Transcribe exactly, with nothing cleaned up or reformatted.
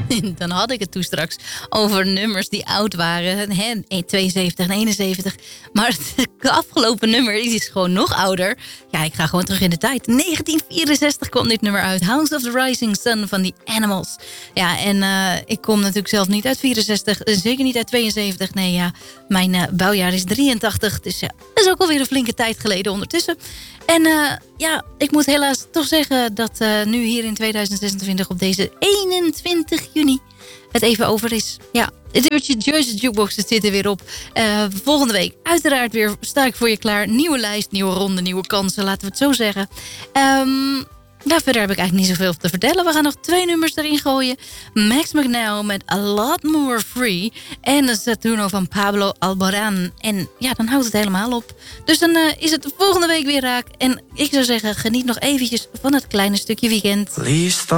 dan had ik het toen straks over nummers die oud waren. Hè, tweeënzeventig en eenenzeventig. Maar het afgelopen nummer is gewoon nog ouder. Ja, ik ga gewoon terug in de tijd. negentien vierenzestig kwam dit nummer uit. House of the Rising Sun van The Animals. Ja, en uh, ik kom natuurlijk zelf niet uit vierenzestig. Zeker niet uit tweeënzeventig. Nee, ja, mijn uh, bouwjaar is drieëntachtig. Dus ja, dat is ook alweer een flinke tijd geleden ondertussen. En uh, ja, ik moet helaas toch zeggen dat uh, nu hier in tweeduizend zesentwintig op deze eenentwintig juni het even over is. Ja, het uurtje Jersey Jukebox zit er weer op. Uh, volgende week uiteraard weer sta ik voor je klaar. Nieuwe lijst, nieuwe ronde, nieuwe kansen, laten we het zo zeggen. Um, Ja, verder heb ik eigenlijk niet zoveel te vertellen. We gaan nog twee nummers erin gooien. Max McNeil met A Lot More Free. En de Saturno van Pablo Alborán. En ja, dan houdt het helemaal op. Dus dan uh, is het volgende week weer raak. En ik zou zeggen, geniet nog eventjes van het kleine stukje weekend. Listo.